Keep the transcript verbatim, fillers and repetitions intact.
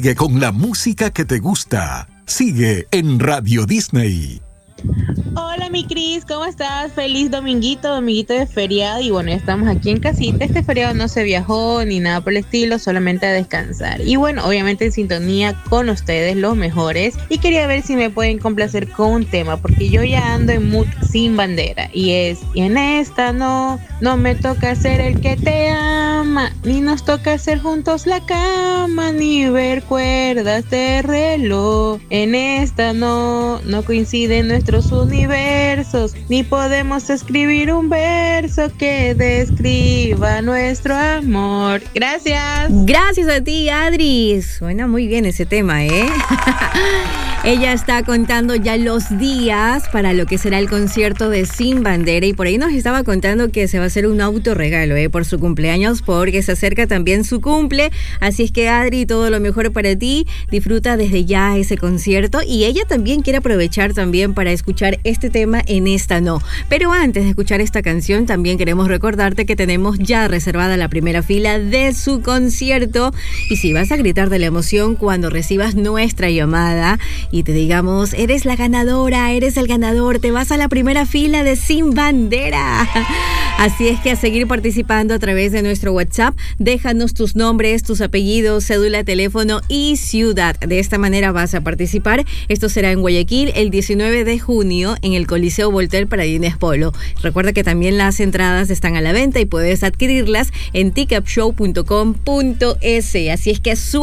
Sigue con la música que te gusta. Sigue en Radio Disney. Hola mi Cris, ¿cómo estás? Feliz dominguito, dominguito de feriado. Y bueno, ya estamos aquí en casita. Este feriado no se viajó ni nada por el estilo, solamente a descansar. Y bueno, obviamente en sintonía con ustedes, los mejores. Y quería ver si me pueden complacer con un tema, porque yo ya ando en mood sin bandera. Y es, y en esta no, no me toca ser el que te ama, ni nos toca hacer juntos la cama, ni ver cuerdas de reloj. En esta no, no coinciden nuestros universos, ni podemos escribir un verso que describa nuestro amor. Gracias. Gracias a ti, Adri. Suena muy bien ese tema, ¿eh? Ella está contando ya los días para lo que será el concierto de Sin Bandera, y por ahí nos estaba contando que se va a hacer un autorregalo, ¿eh? Por su cumpleaños, porque se acerca también su cumple. Así es que, Adri, todo lo mejor para ti. Disfruta desde ya ese concierto, y ella también quiere aprovechar también para escuchar este tema En Esta No. Pero antes de escuchar esta canción, también queremos recordarte que tenemos ya reservada la primera fila de su concierto, y si vas a gritar de la emoción cuando recibas nuestra llamada y te digamos, eres la ganadora, eres el ganador, te vas a la primera fila de Sin Bandera. Así es que a seguir participando a través de nuestro WhatsApp. Déjanos tus nombres, tus apellidos, cédula, teléfono y ciudad. De esta manera vas a participar. Esto será en Guayaquil el diecinueve de junio en el Coliseo Voltaire Paradines Polo. Recuerda que también las entradas están a la venta y puedes adquirirlas en ticket show punto com punto es. Así es que